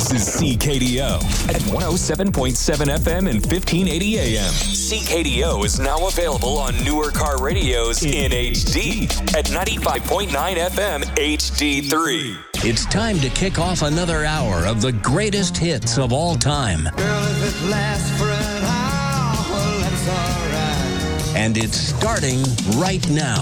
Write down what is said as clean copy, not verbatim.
This is CKDO at 107.7 FM and 1580 AM. CKDO is now available on newer car radios in HD at 95.9 FM HD3. It's time to kick off another hour of the greatest hits of all time. Girl, if it lasts for an hour, well, that's all right. And it's starting right now.